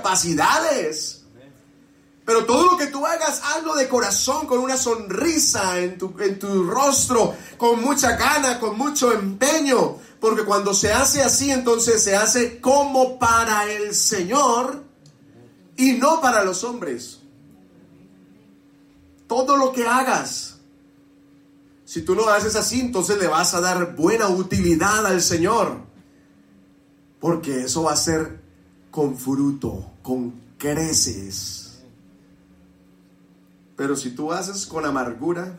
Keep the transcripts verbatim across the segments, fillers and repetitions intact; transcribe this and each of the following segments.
capacidades. Pero todo lo que tú hagas, hazlo de corazón, con una sonrisa en tu, en tu rostro, con mucha gana, con mucho empeño. Porque cuando se hace así, entonces se hace como para el Señor y no para los hombres. Todo lo que hagas, si tú lo haces así, entonces le vas a dar buena utilidad al Señor. Porque eso va a ser con fruto, con creces. Pero si tú haces con amargura,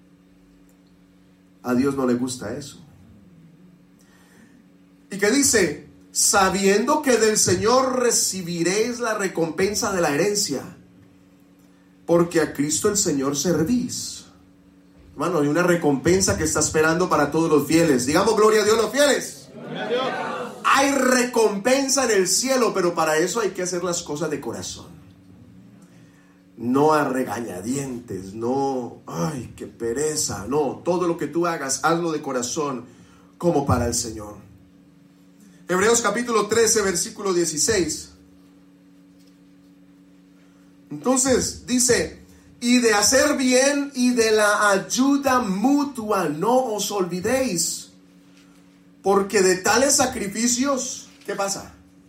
a Dios no le gusta eso. ¿Y qué dice? Sabiendo que del Señor recibiréis la recompensa de la herencia, porque a Cristo el Señor servís. Hermano, hay una recompensa que está esperando para todos los fieles. Digamos gloria a Dios, los fieles. Gloria a Dios. Hay recompensa en el cielo, pero para eso hay que hacer las cosas de corazón. No a regañadientes, no, ay, qué pereza. No, todo lo que tú hagas, hazlo de corazón como para el Señor. Hebreos capítulo trece, versículo dieciséis. Entonces dice, y de hacer bien y de la ayuda mutua no os olvidéis, porque de tales sacrificios, ¿qué pasa?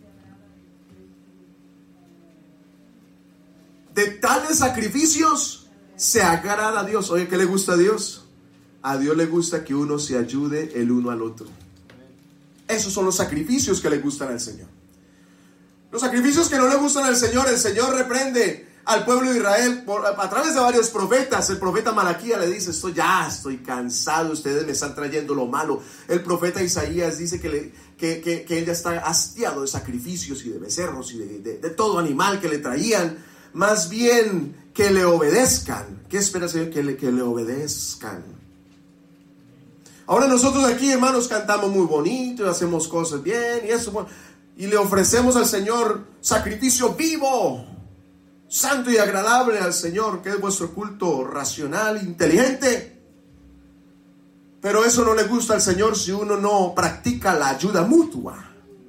De tales sacrificios se agrada a Dios. Oye, ¿qué le gusta a Dios? A Dios le gusta que uno se ayude el uno al otro. Esos son los sacrificios que le gustan al Señor. Los sacrificios que no le gustan al Señor, el Señor reprende al pueblo de Israel por, a través de varios profetas. El profeta Malaquías le dice, estoy ya, estoy cansado, ustedes me están trayendo lo malo. El profeta Isaías dice que, le, que, que, que él ya está hastiado de sacrificios y de becerros y de, de, de todo animal que le traían. Más bien que le obedezcan. ¿Qué espera el Señor? Que le, que le obedezcan. Ahora nosotros aquí, hermanos, cantamos muy bonito y hacemos cosas bien y eso, bueno, y le ofrecemos al Señor sacrificio vivo, santo y agradable al Señor, que es vuestro culto racional, inteligente. Pero eso no le gusta al Señor si uno no practica la ayuda mutua.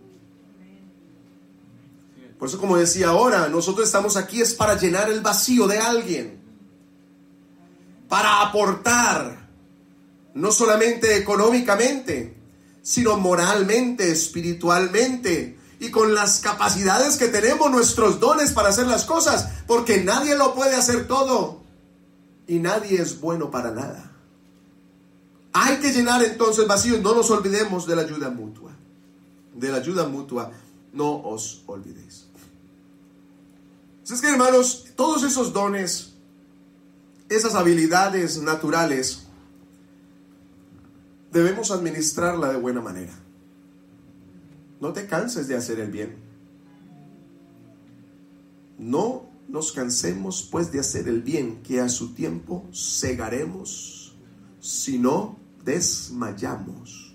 Por eso, como decía ahora, nosotros estamos aquí es para llenar el vacío de alguien, para aportar, no solamente económicamente, sino moralmente, espiritualmente, y con las capacidades que tenemos, nuestros dones para hacer las cosas, porque nadie lo puede hacer todo, y nadie es bueno para nada. Hay que llenar entonces vacíos. No nos olvidemos de la ayuda mutua, de la ayuda mutua, no os olvidéis. Es que, hermanos, todos esos dones, esas habilidades naturales, debemos administrarla de buena manera. No te canses de hacer el bien. No nos cansemos pues de hacer el bien, que a su tiempo segaremos, si no desmayamos.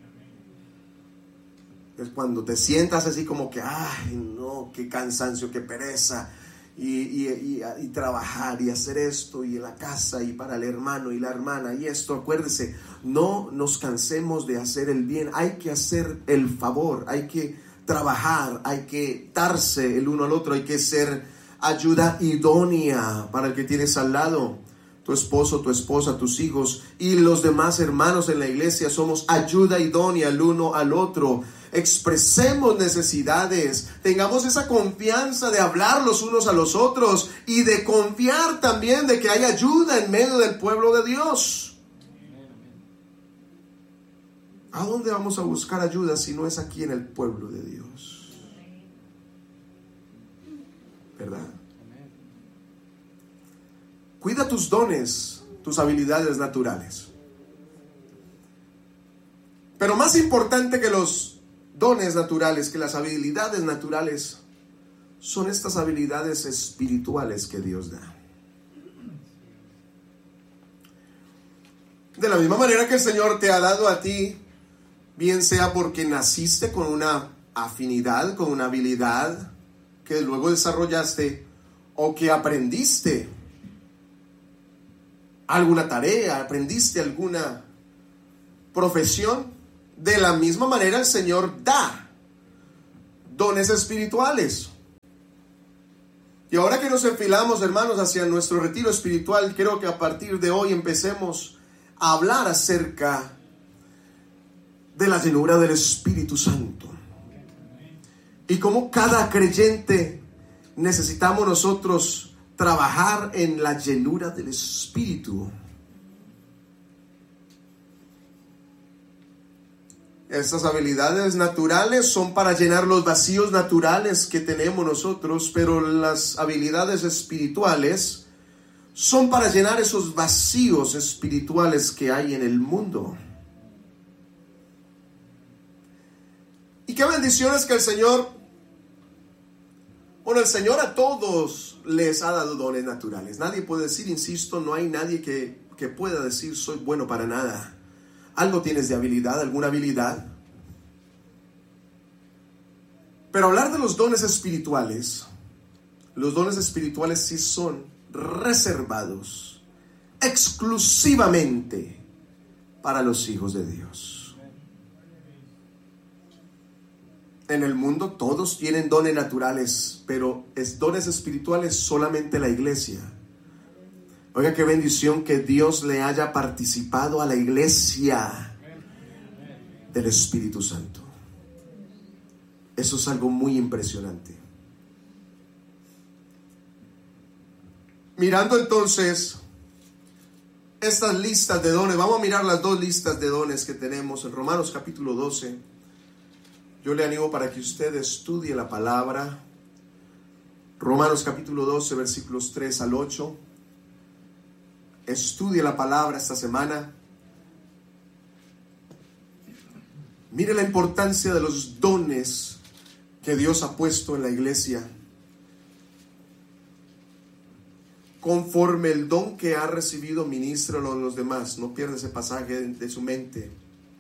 Es cuando te sientas así como que, ay, no, qué cansancio, qué pereza. Y, y, y, y trabajar y hacer esto y en la casa y para el hermano y la hermana y esto. Acuérdese, no nos cansemos de hacer el bien. Hay que hacer el favor, hay que trabajar, hay que darse el uno al otro, hay que ser ayuda idónea para el que tienes al lado. Tu esposo, tu esposa, tus hijos y los demás hermanos en la iglesia somos ayuda idónea el uno al otro. Expresemos necesidades, tengamos esa confianza de hablar los unos a los otros y de confiar también de que hay ayuda en medio del pueblo de Dios. ¿A dónde vamos a buscar ayuda si no es aquí en el pueblo de Dios? ¿Verdad? Cuida tus dones, tus habilidades naturales. Pero más importante que los dones naturales, que las habilidades naturales, son estas habilidades espirituales que Dios da. De la misma manera que el Señor te ha dado a ti, bien sea porque naciste con una afinidad, con una habilidad que luego desarrollaste, o que aprendiste alguna tarea, aprendiste alguna profesión. De la misma manera el Señor da dones espirituales. Y ahora que nos enfilamos, hermanos, hacia nuestro retiro espiritual, quiero que a partir de hoy empecemos a hablar acerca de la llenura del Espíritu Santo. Y cómo cada creyente necesitamos nosotros trabajar en la llenura del Espíritu. Estas habilidades naturales son para llenar los vacíos naturales que tenemos nosotros, pero las habilidades espirituales son para llenar esos vacíos espirituales que hay en el mundo. Y qué bendiciones que el Señor, bueno, el Señor a todos les ha dado dones naturales. Nadie puede decir, insisto, no hay nadie que, que pueda decir soy bueno para nada. Algo tienes de habilidad, alguna habilidad. Pero hablar de los dones espirituales, los dones espirituales sí son reservados exclusivamente para los hijos de Dios. En el mundo todos tienen dones naturales, pero es dones espirituales solamente la iglesia. Oiga, qué bendición que Dios le haya participado a la iglesia del Espíritu Santo. Eso es algo muy impresionante. Mirando entonces estas listas de dones, vamos a mirar las dos listas de dones que tenemos en Romanos capítulo doce. Yo le animo para que usted estudie la palabra. Romanos capítulo doce, versículos tres al ocho. Estudie la palabra esta semana. Mire la importancia de los dones que Dios ha puesto en la iglesia. Conforme el don que ha recibido, ministralo a los demás. No pierda ese pasaje de su mente.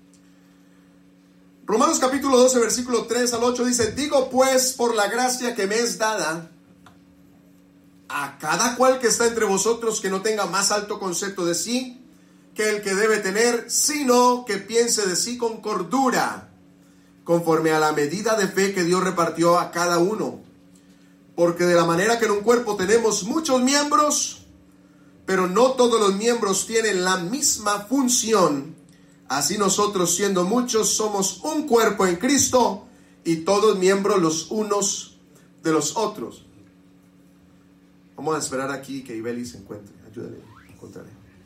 Romanos capítulo doce, versículo tres al ocho dice: digo pues, por la gracia que me es dada, a cada cual que está entre vosotros, que no tenga más alto concepto de sí que el que debe tener, sino que piense de sí con cordura, conforme a la medida de fe que Dios repartió a cada uno. Porque de la manera que en un cuerpo tenemos muchos miembros, pero no todos los miembros tienen la misma función, así nosotros, siendo muchos, somos un cuerpo en Cristo, y todos miembros los unos de los otros. Vamos a esperar aquí que Ibeli se encuentre. Ayúdale a encontrarle.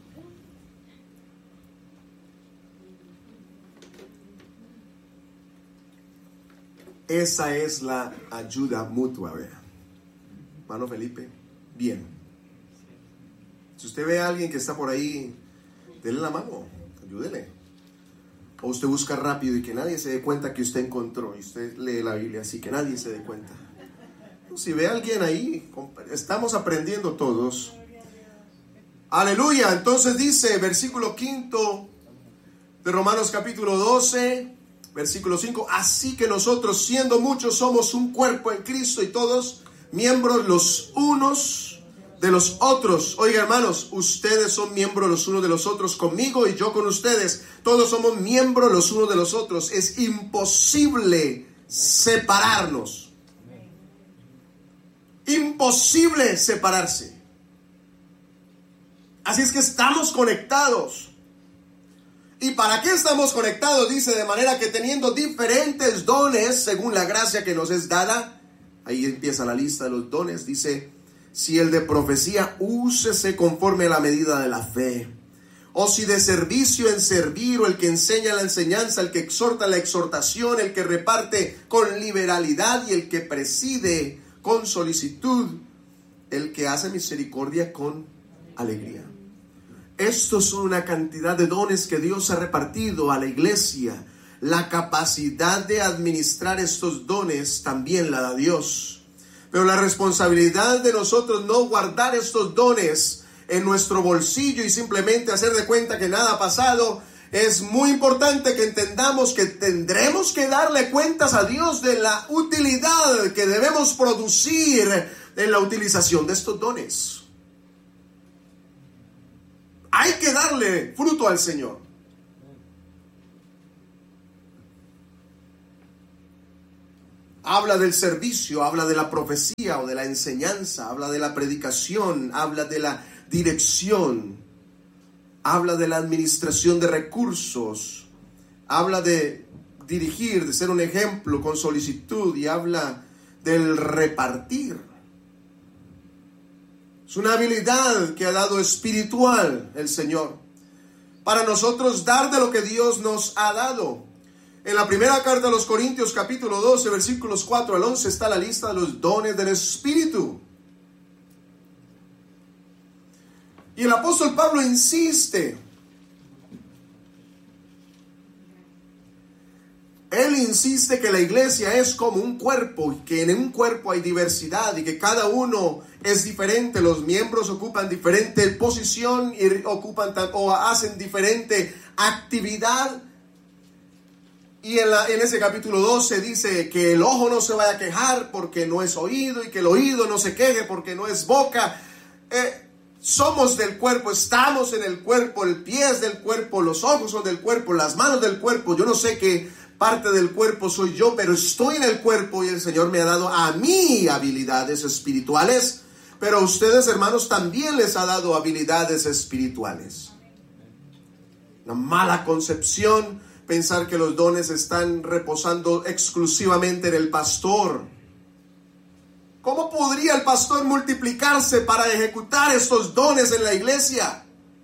Esa es la ayuda mutua, vea. Hermano Felipe, bien. Si usted ve a alguien que está por ahí, denle la mano, ayúdele. O usted busca rápido y que nadie se dé cuenta que usted encontró, y usted lee la Biblia así, que nadie se dé cuenta. Si ve a alguien ahí, estamos aprendiendo todos. Aleluya. Entonces dice, versículo quinto de Romanos capítulo doce, versículo cinco: así que nosotros, siendo muchos, somos un cuerpo en Cristo, y todos miembros los unos de los otros. Oiga, hermanos, ustedes son miembros los unos de los otros conmigo, y yo con ustedes. Todos somos miembros los unos de los otros. Es imposible separarnos. Imposible separarse. Así es que estamos conectados. ¿Y para qué estamos conectados? Dice, de manera que teniendo diferentes dones según la gracia que nos es dada. Ahí empieza la lista de los dones. Dice, si el de profecía, úsese conforme a la medida de la fe. O si de servicio, en servir. O el que enseña la enseñanza, el que exhorta la exhortación, el que reparte con liberalidad, y el que preside con solicitud, el que hace misericordia con alegría. Estos son una cantidad de dones que Dios ha repartido a la iglesia. La capacidad de administrar estos dones también la da Dios. Pero la responsabilidad de nosotros no guardar estos dones en nuestro bolsillo y simplemente hacer de cuenta que nada ha pasado. Es muy importante que entendamos que tendremos que darle cuentas a Dios de la utilidad que debemos producir en la utilización de estos dones. Hay que darle fruto al Señor. Habla del servicio, habla de la profecía o de la enseñanza, habla de la predicación, habla de la dirección, habla de la administración de recursos, habla de dirigir, de ser un ejemplo con solicitud, y habla del repartir. Es una habilidad que ha dado espiritual el Señor para nosotros dar de lo que Dios nos ha dado. En la primera carta a los Corintios, capítulo doce, versículos cuatro al once, está la lista de los dones del Espíritu. Y el apóstol Pablo insiste. Él insiste que la iglesia es como un cuerpo, y que en un cuerpo hay diversidad y que cada uno es diferente. Los miembros ocupan diferente posición y ocupan o hacen diferente actividad. Y en, la, en ese capítulo doce dice que el ojo no se vaya a quejar porque no es oído, y que el oído no se queje porque no es boca. Eh, somos del cuerpo, estamos en el cuerpo, el pie es del cuerpo, los ojos son del cuerpo, las manos del cuerpo. Yo no sé qué parte del cuerpo soy yo, pero estoy en el cuerpo y el Señor me ha dado a mí habilidades espirituales, pero a ustedes, hermanos, también les ha dado habilidades espirituales. Una mala concepción pensar que los dones están reposando exclusivamente en el pastor. ¿Cómo podría el pastor multiplicarse para ejecutar estos dones en la iglesia?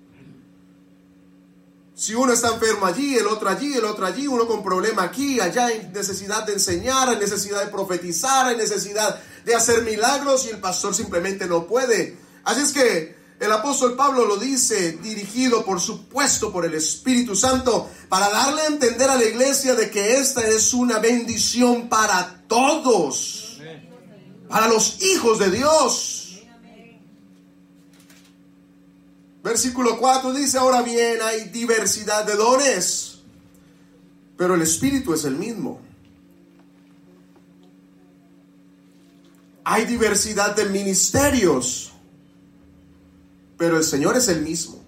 Si uno está enfermo allí, el otro allí, el otro allí, uno con problema aquí, allá, hay necesidad de enseñar, hay necesidad de profetizar, hay necesidad de hacer milagros, y el pastor simplemente no puede. Así es que el apóstol Pablo lo dice, dirigido por supuesto por el Espíritu Santo, para darle a entender a la iglesia de que esta es una bendición para todos, para los hijos de Dios. Versículo cuatro dice: ahora bien, hay diversidad de dones, pero el Espíritu es el mismo. Hay diversidad de ministerios, pero el Señor es el mismo.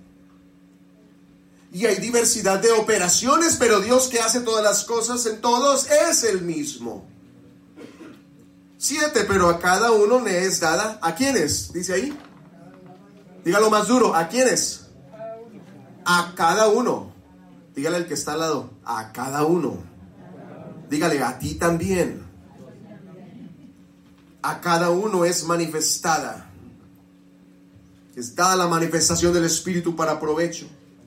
Y hay diversidad de operaciones, pero Dios, que hace todas las cosas en todos, es el mismo. Siete, pero a cada uno le es dada. ¿A quiénes? Dice ahí. Dígalo más duro. ¿A quiénes? A cada uno. Dígale al que está al lado. A cada uno. Dígale: a ti también. A cada uno es manifestada. Es dada la manifestación del Espíritu para provecho.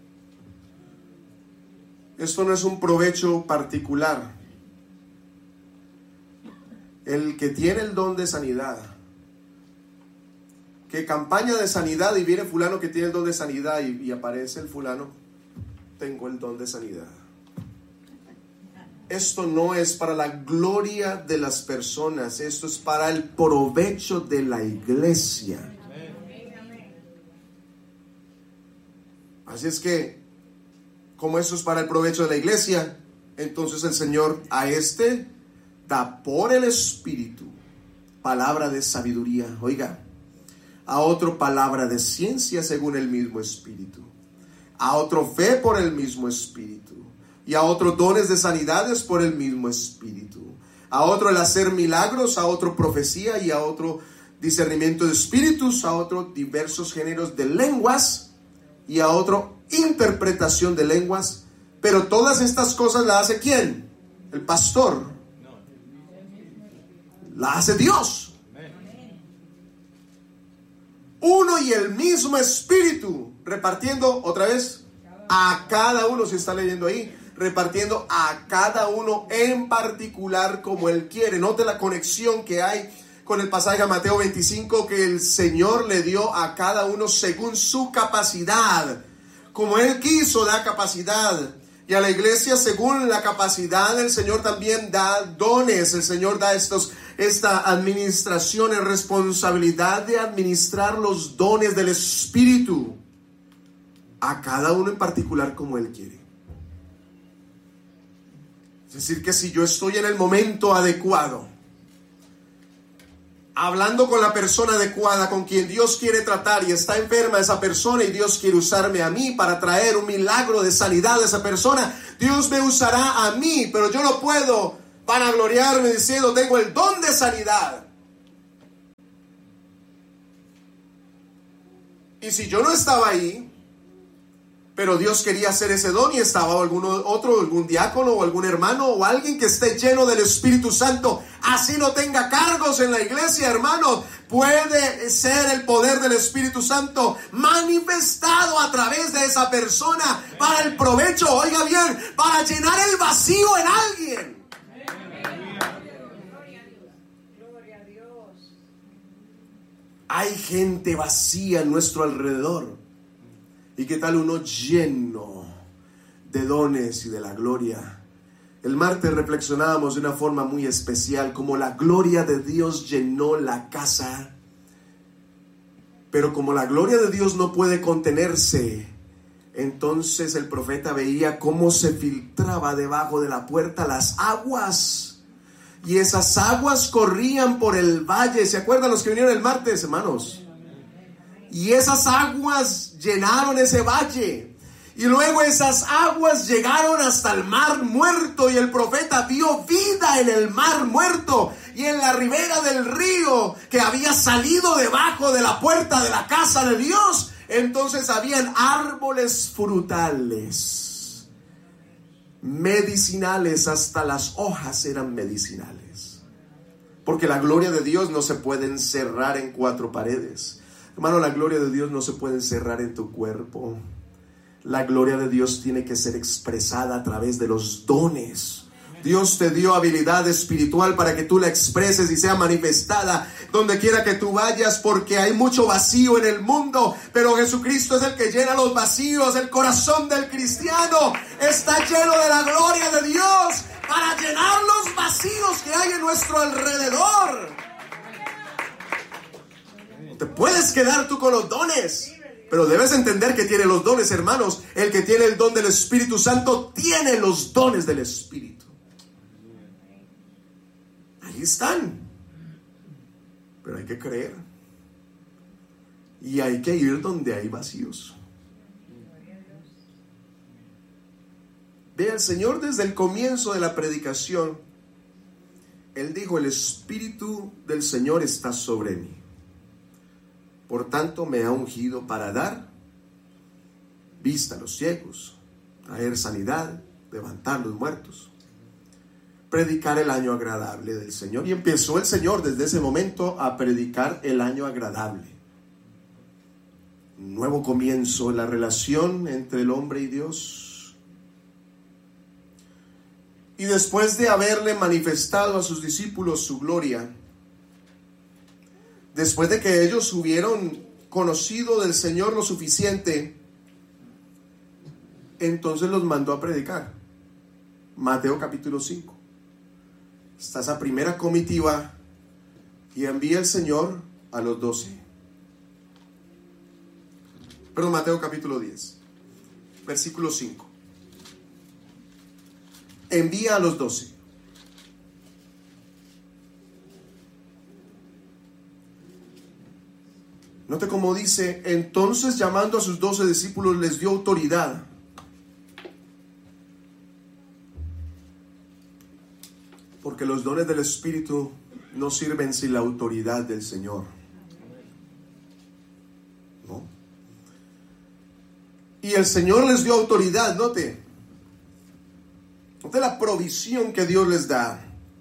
Esto no es un provecho particular. El que tiene el don de sanidad, que campaña de sanidad, y viene fulano que tiene el don de sanidad, y, y aparece el fulano: tengo el don de sanidad. Esto no es para la gloria de las personas, esto es para el provecho de la iglesia. Así es que, como eso es para el provecho de la iglesia, entonces el Señor a este da por el Espíritu palabra de sabiduría. Oiga, a otro palabra de ciencia según el mismo Espíritu, a otro fe por el mismo Espíritu, y a otro dones de sanidades por el mismo Espíritu, a otro el hacer milagros, a otro profecía, y a otro discernimiento de espíritus, a otro diversos géneros de lenguas, y a otro interpretación de lenguas. Pero todas estas cosas las hace ¿quién? El pastor. La hace Dios. Uno y el mismo Espíritu, repartiendo otra vez a cada uno, se está leyendo ahí, repartiendo a cada uno en particular como Él quiere. Note la conexión que hay con el pasaje de Mateo veinticinco, que el Señor le dio a cada uno según su capacidad. Como Él quiso, da capacidad. Y a la iglesia, según la capacidad, el Señor también da dones. El Señor da estos, esta administración en responsabilidad de administrar los dones del Espíritu a cada uno en particular como Él quiere. Es decir, que si yo estoy en el momento adecuado, hablando con la persona adecuada, con quien Dios quiere tratar, y está enferma esa persona y Dios quiere usarme a mí para traer un milagro de sanidad a esa persona, Dios me usará a mí, pero yo no puedo vanagloriarme diciendo tengo el don de sanidad. Y si yo no estaba ahí, pero Dios quería hacer ese don y estaba algún otro, algún diácono o algún hermano o alguien que esté lleno del Espíritu Santo, así no tenga cargos en la iglesia, hermano, puede ser el poder del Espíritu Santo manifestado a través de esa persona para el provecho, oiga bien, para llenar el vacío en alguien. Hay gente vacía en nuestro alrededor. ¿Y qué tal uno lleno de dones y de la gloria? El martes reflexionábamos de una forma muy especial, como la gloria de Dios llenó la casa. Pero como la gloria de Dios no puede contenerse, entonces el profeta veía cómo se filtraba debajo de la puerta las aguas. Y esas aguas corrían por el valle. ¿Se acuerdan los que vinieron el martes, hermanos? Y esas aguas llenaron ese valle. Y luego esas aguas llegaron hasta el mar muerto. Y el profeta vio vida en el mar muerto. Y en la ribera del río que había salido debajo de la puerta de la casa de Dios, entonces habían árboles frutales, medicinales, hasta las hojas eran medicinales. Porque la gloria de Dios no se puede encerrar en cuatro paredes. Hermano, la gloria de Dios no se puede encerrar en tu cuerpo. La gloria de Dios tiene que ser expresada a través de los dones. Dios te dio habilidad espiritual para que tú la expreses y sea manifestada donde quiera que tú vayas, porque hay mucho vacío en el mundo, pero Jesucristo es el que llena los vacíos. El corazón del cristiano está lleno de la gloria de Dios para llenar los vacíos que hay en nuestro alrededor. Te puedes quedar tú con los dones, pero debes entender que tiene los dones, hermanos. El que tiene el don del Espíritu Santo tiene los dones del Espíritu. Ahí están. Pero hay que creer. Y hay que ir donde hay vacíos. Ve, el Señor desde el comienzo de la predicación, Él dijo: el Espíritu del Señor está sobre mí. Por tanto, me ha ungido para dar vista a los ciegos, traer sanidad, levantar los muertos, predicar el año agradable del Señor. Y empezó el Señor desde ese momento a predicar el año agradable. Un nuevo comienzo en la relación entre el hombre y Dios. Y después de haberle manifestado a sus discípulos su gloria, después de que ellos hubieron conocido del Señor lo suficiente, entonces los mandó a predicar. Mateo capítulo cinco. Está esa primera comitiva y envía el Señor a los doce. Perdón, Mateo capítulo diez, versículo cinco. Envía a los doce. Note cómo dice: entonces, llamando a sus doce discípulos, les dio autoridad. Porque los dones del Espíritu no sirven sin la autoridad del Señor. ¿No? Y el Señor les dio autoridad, note. Note la provisión que Dios les da.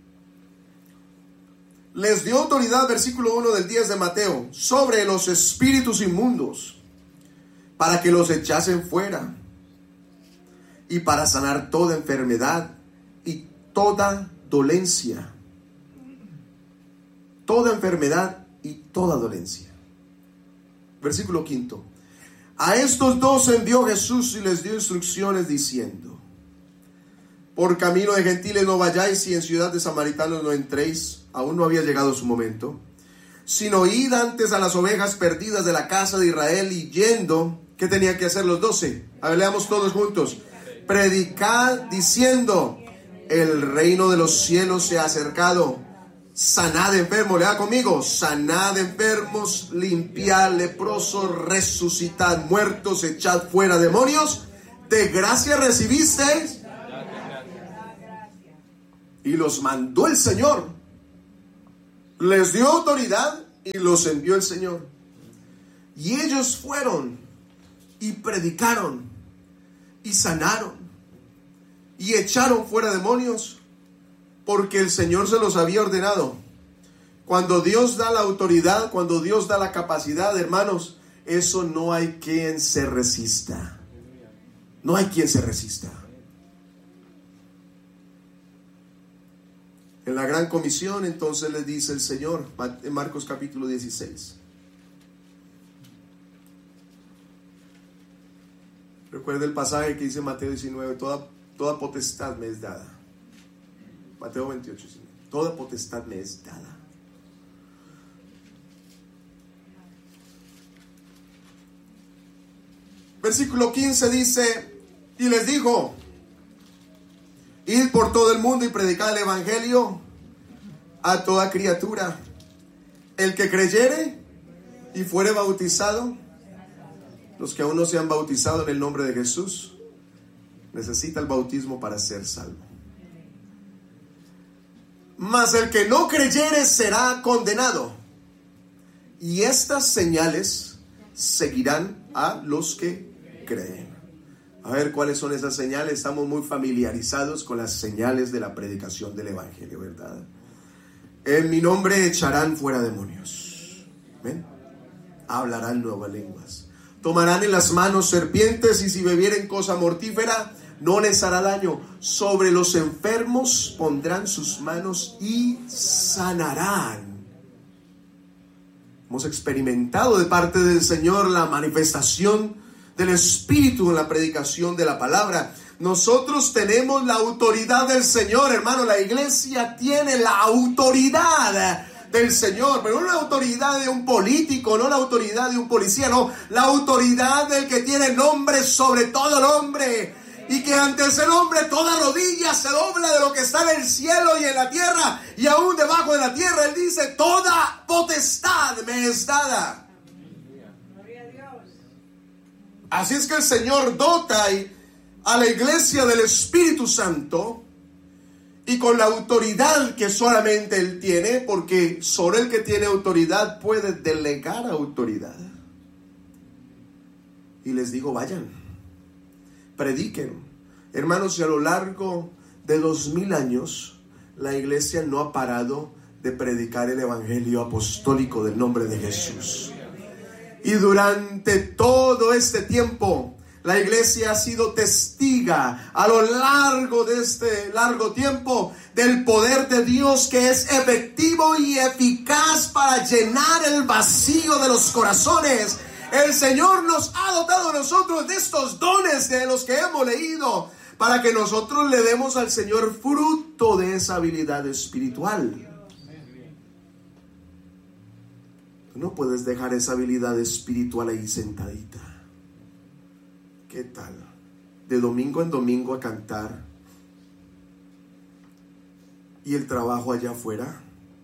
Les dio autoridad, versículo uno del diez de Mateo, sobre los espíritus inmundos, para que los echasen fuera, y para sanar toda enfermedad y toda dolencia. Toda enfermedad y toda dolencia. Versículo quinto. A estos dos envió Jesús y les dio instrucciones diciendo: por camino de gentiles no vayáis, y en ciudad de samaritanos no entréis. Aún no había llegado su momento. Sino id antes a las ovejas perdidas de la casa de Israel. Y yendo, ¿qué tenían que hacer los doce? A ver, leamos todos juntos. Predicad diciendo: el reino de los cielos se ha acercado. Sanad enfermos, lea conmigo. Sanad enfermos, limpiad leprosos, resucitad muertos, echad fuera demonios. De gracia recibisteis. y los mandó el Señor. Les dio autoridad y los envió el Señor. Y ellos fueron y predicaron y sanaron y echaron fuera demonios, porque el Señor se los había ordenado. Cuando Dios da la autoridad, cuando Dios da la capacidad, hermanos, eso no hay quien se resista. No hay quien se resista. En la gran comisión, entonces les dice el Señor, en Marcos capítulo dieciséis. Recuerda el pasaje que dice Mateo diecinueve, toda, toda potestad me es dada. Mateo veintiocho, toda potestad me es dada. Versículo quince dice, y les dijo, id por todo el mundo y predicad el evangelio a toda criatura. El que creyere y fuere bautizado, los que aún no se han bautizado en el nombre de Jesús, necesita el bautismo para ser salvo. Mas el que no creyere será condenado. Y estas señales seguirán a los que creen. A ver, ¿cuáles son esas señales? Estamos muy familiarizados con las señales de la predicación del evangelio, ¿verdad? En mi nombre echarán fuera demonios. ¿Ven? Hablarán nuevas lenguas. Tomarán en las manos serpientes, y si bebieren cosa mortífera no les hará daño. Sobre los enfermos pondrán sus manos y sanarán. Hemos experimentado de parte del Señor la manifestación del Espíritu en la predicación de la palabra. Nosotros tenemos la autoridad del Señor, hermano. La iglesia tiene la autoridad del Señor, pero no la autoridad de un político, no la autoridad de un policía, no, la autoridad del que tiene nombre sobre todo nombre, y que ante ese nombre toda rodilla se dobla, de lo que está en el cielo y en la tierra y aún debajo de la tierra. Él dice, toda potestad me es dada. Así es que el Señor dota a la iglesia del Espíritu Santo, y con la autoridad que solamente Él tiene, porque solo el que tiene autoridad puede delegar autoridad. Y les digo, vayan, prediquen. Hermanos, y a lo largo de dos mil años, la iglesia no ha parado de predicar el evangelio apostólico del nombre de Jesús. Y durante todo este tiempo, la iglesia ha sido testiga a lo largo de este largo tiempo del poder de Dios, que es efectivo y eficaz para llenar el vacío de los corazones. El Señor nos ha dotado a nosotros de estos dones de los que hemos leído, para que nosotros le demos al Señor fruto de esa habilidad espiritual. No puedes dejar esa habilidad espiritual ahí sentadita. ¿Qué tal? De domingo en domingo a cantar, y el trabajo allá afuera.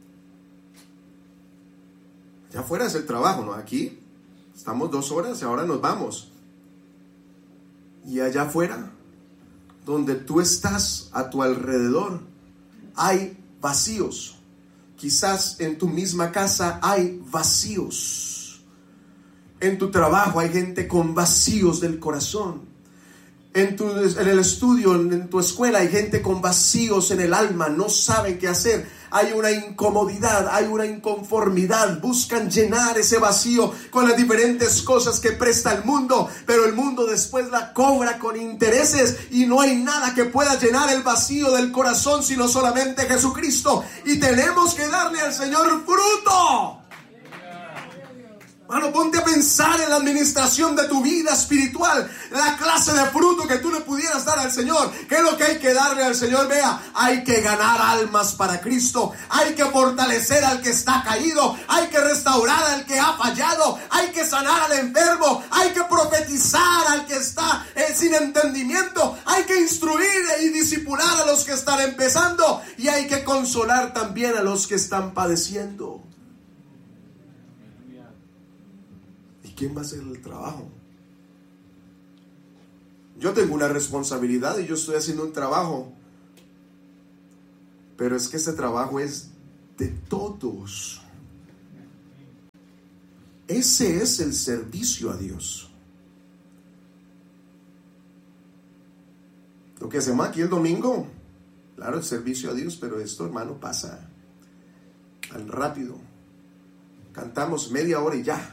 Allá afuera es el trabajo, ¿no? Aquí estamos dos horas y ahora nos vamos. Y allá afuera, donde tú estás, a tu alrededor, hay vacíos. Quizás en tu misma casa hay vacíos. En tu trabajo hay gente con vacíos del corazón. En, tu, en el estudio, en, en tu escuela hay gente con vacíos en el alma. No saben qué hacer. Hay una incomodidad, hay una inconformidad. Buscan llenar ese vacío con las diferentes cosas que presta el mundo, pero el mundo después la cobra con intereses, y no hay nada que pueda llenar el vacío del corazón sino solamente Jesucristo. Y tenemos que darle al Señor fruto. Mano, ponte a pensar en la administración de tu vida espiritual, la clase de fruto que tú le pudieras dar al Señor. ¿Qué es lo que hay que darle al Señor? Vea, hay que ganar almas para Cristo, hay que fortalecer al que está caído, hay que restaurar al que ha fallado, hay que sanar al enfermo, hay que profetizar al que está eh, sin entendimiento, hay que instruir y discipular a los que están empezando, y hay que consolar también a los que están padeciendo. ¿Quién va a hacer el trabajo? Yo tengo una responsabilidad y yo estoy haciendo un trabajo, Pero es que este trabajo es de todos. Ese es el servicio a Dios. Lo que hacemos aquí el domingo, claro, el servicio a Dios, pero esto, hermano, pasa tan rápido. Cantamos media hora y ya.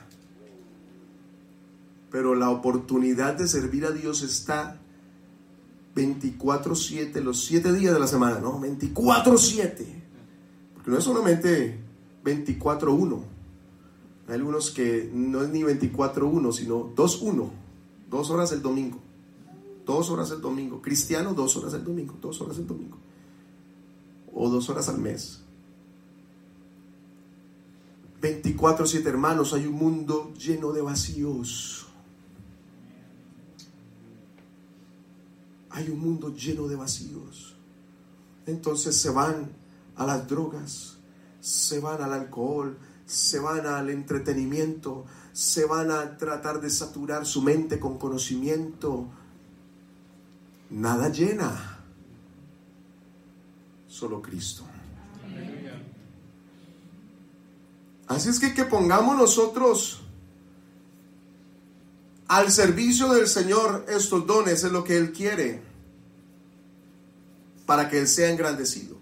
Pero la oportunidad de servir a Dios está veinticuatro siete, los siete días de la semana, ¿no? veinticuatro siete. Porque no es solamente veinticuatro uno. Hay algunos que no es ni veinticuatro uno, sino dos uno. Dos horas el domingo. Dos horas el domingo. Cristiano, dos horas el domingo. Dos horas el domingo. O dos horas al mes. veinticuatro siete, hermanos. Hay un mundo lleno de vacíos. Hay un mundo lleno de vacíos. Entonces se van a las drogas, se van al alcohol, se van al entretenimiento, se van a tratar de saturar su mente con conocimiento. Nada llena, solo Cristo. Así es que que pongamos nosotros al servicio del Señor estos dones, es lo que Él quiere, para que Él sea engrandecido.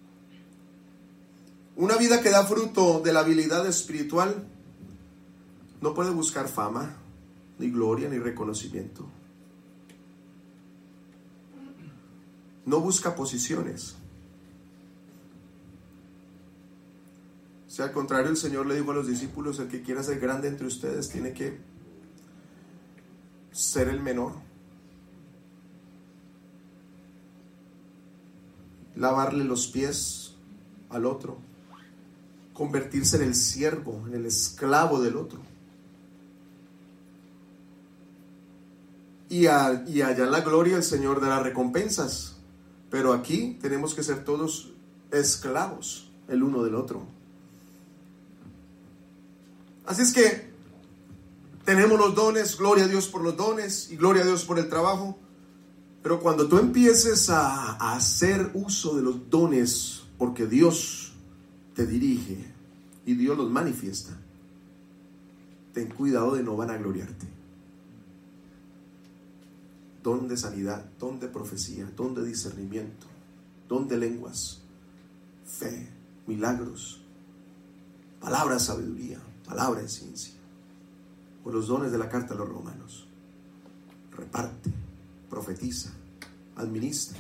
Una vida que da fruto de la habilidad espiritual no puede buscar fama, ni gloria, ni reconocimiento. No busca posiciones. O sea, al contrario, el Señor le dijo a los discípulos: el que quiera ser grande entre ustedes tiene que ser el menor. Lavarle los pies al otro. Convertirse en el siervo, en el esclavo del otro. Y, a, y allá en la gloria el Señor dará recompensas. Pero aquí tenemos que ser todos esclavos el uno del otro. Así es que tenemos los dones, gloria a Dios por los dones y gloria a Dios por el trabajo. Pero cuando tú empieces a, a hacer uso de los dones, porque Dios te dirige y Dios los manifiesta, ten cuidado de no vanagloriarte. Don de sanidad, don de profecía, don de discernimiento, don de lenguas, fe, milagros, palabra de sabiduría, palabra de ciencia, o los dones de la carta a los romanos. Reparte, profetiza, administra.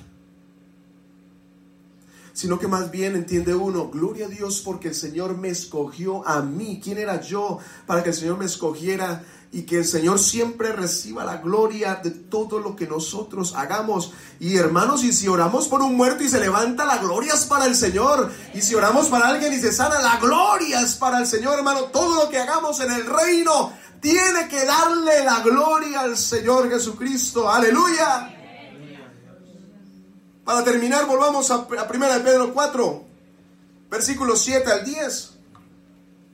Sino que más bien entiende uno: gloria a Dios porque el Señor me escogió a mí. ¿Quién era yo para que el Señor me escogiera? Y que el Señor siempre reciba la gloria de todo lo que nosotros hagamos. Y hermanos, y si oramos por un muerto y se levanta, la gloria es para el Señor. Y si oramos para alguien y se sana, la gloria es para el Señor, hermano. Todo lo que hagamos en el reino tiene que darle la gloria al Señor Jesucristo. ¡Aleluya! Para terminar, volvamos a primera de Pedro cuatro, versículos siete al diez.